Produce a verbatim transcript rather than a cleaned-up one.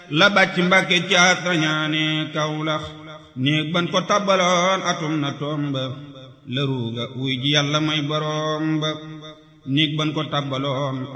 la bàcc Mbàkke caat rañaane Kawlax néeg ban ko tabbaloon atum na tomba la ruuga wuy ji Yàlla may boroom ba néeg ban ko tabbaloon